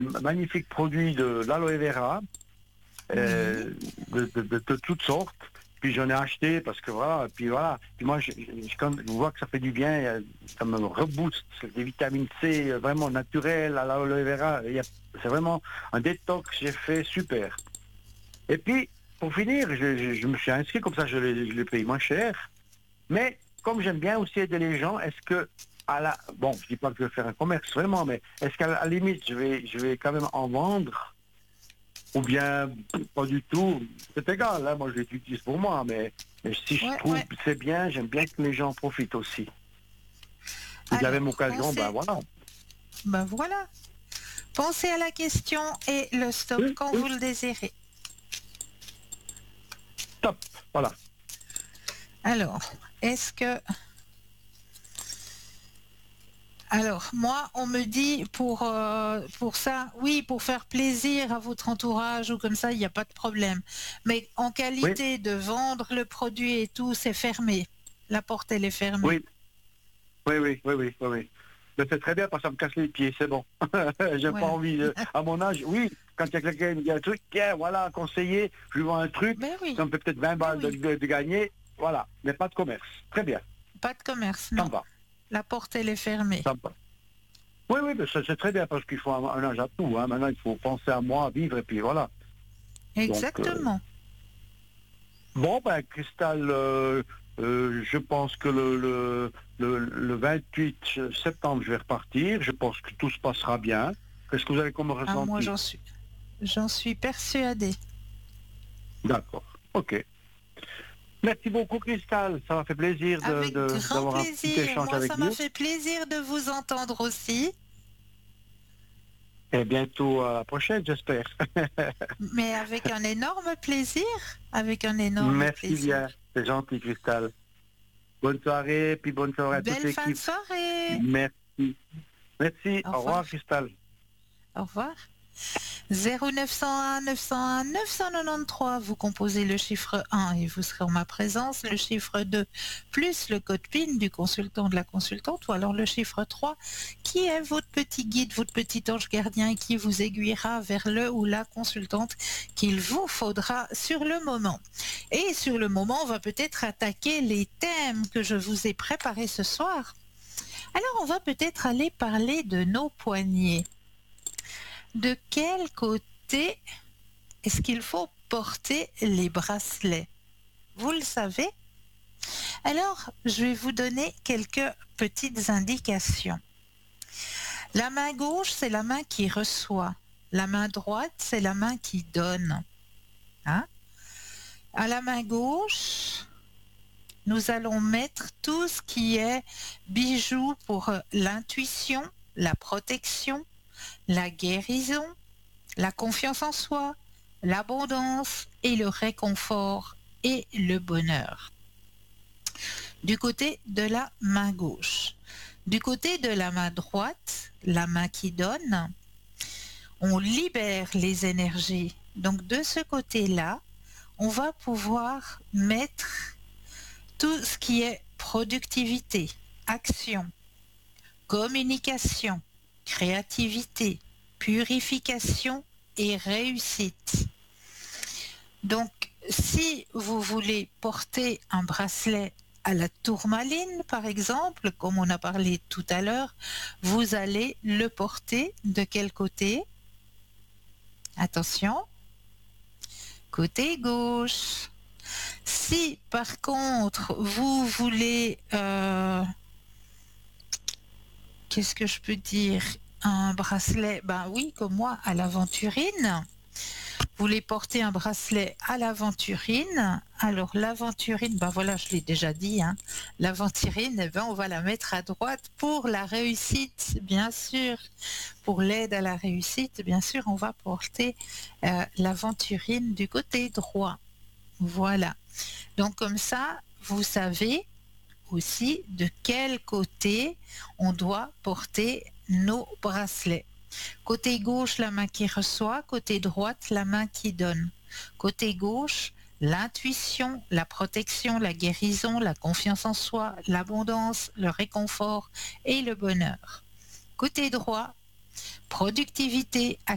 magnifiques produits de l'aloe vera, Oui. de toutes sortes. Puis j'en ai acheté parce que voilà, puis voilà. Puis moi, quand je vois que ça fait du bien, ça me rebooste. C'est des vitamines C vraiment naturelles à l'aloe vera. C'est vraiment un détox que j'ai fait super. Et puis, pour finir, je me suis inscrit, comme ça je les paye moins cher. Mais comme j'aime bien aussi aider les gens, est-ce que bon, je dis pas que je vais faire un commerce vraiment, mais est-ce qu'à la limite je vais quand même en vendre ou bien pas du tout? C'est égal, hein, moi je l'utilise pour moi, mais si je Ouais, trouve ouais. que c'est bien, j'aime bien que les gens profitent aussi. Si de la même Alors, occasion, ben voilà. ben voilà. Pensez à la question et le stop Oui, quand oui, vous le désirez. top, voilà. Alors, est-ce que... Alors, moi, on me dit pour ça, oui, pour faire plaisir à votre entourage ou comme ça, il n'y a pas de problème. Mais en Oui, qualité de vendre le produit et tout, c'est fermé. La porte, elle est fermée. oui, oui. Mais c'est très bien parce que ça me casse les pieds, c'est bon. J'ai pas Voilà. envie, à mon âge, oui, quand il y a quelqu'un qui me dit un truc, tiens, voilà, conseiller, je lui vends un truc, Mais oui, ça me fait peut-être 20 mais balles oui. de gagner, voilà, mais pas de commerce. Très bien, Pas de commerce, ça non. me va, La porte, elle est fermée. ça me va. Oui, mais c'est très bien parce qu'il faut un âge à tout, hein. Maintenant, il faut penser à moi, à vivre, et puis voilà. Donc, Exactement. bon, ben, Cristal, je pense que le 28 septembre, je vais repartir. Je pense que tout se passera bien. Qu'est-ce que vous avez comme Ah, moi, ressenti? j'en suis persuadée. D'accord. OK. Merci beaucoup, Cristal. Ça m'a fait plaisir Avec grand d'avoir un petit plaisir. échange Moi, avec ça m'a vous. fait plaisir de vous entendre aussi. Et bientôt à la prochaine, j'espère. Mais avec un énorme plaisir. Avec un énorme Merci plaisir. bien. C'est gentil, Cristal. Bonne soirée, puis bonne soirée à toute Belle fin de l'équipe. soirée. Merci. Merci. Au Au revoir. revoir, Cristal. Au revoir. 0901 901 993, vous composez le chiffre 1 et vous serez en ma présence, le chiffre 2 plus le code PIN du consultant de la consultante ou alors le chiffre 3 qui est votre petit guide, votre petit ange gardien et qui vous aiguillera vers le ou la consultante qu'il vous faudra sur le moment. Et sur le moment, on va peut-être attaquer les thèmes que je vous ai préparés ce soir. Alors on va peut-être aller parler de nos poignets. De quel côté est-ce qu'il faut porter les bracelets? Vous le savez? Alors, je vais vous donner quelques petites indications. La main gauche, c'est la main qui reçoit. La main droite, c'est la main qui donne. Hein? À la main gauche, nous allons mettre tout ce qui est bijoux pour l'intuition, la protection, la guérison, la confiance en soi, l'abondance et le réconfort et le bonheur. Du côté de la main gauche. Du côté de la main droite, la main qui donne, on libère les énergies. Donc de ce côté-là, on va pouvoir mettre tout ce qui est productivité, action, communication, créativité, purification et réussite. Donc, si vous voulez porter un bracelet à la tourmaline, par exemple, comme on a parlé tout à l'heure, vous allez le porter de quel côté? Attention, côté gauche. Si par contre vous voulez, qu'est-ce que je peux dire, un bracelet, ben oui, comme moi, à l'aventurine. Vous voulez porter un bracelet à l'aventurine. Alors l'aventurine, ben voilà, je l'ai déjà dit, hein. L'aventurine, eh ben, on va la mettre à droite pour la réussite, bien sûr. Pour l'aide à la réussite, bien sûr, on va porter l'aventurine du côté droit. Voilà. Donc comme ça, vous savez aussi de quel côté on doit porter nos bracelets. Côté gauche, la main qui reçoit, côté droite, la main qui donne. Côté gauche, l'intuition, la protection, la guérison, la confiance en soi, l'abondance, le réconfort et le bonheur. Côté droit, productivité,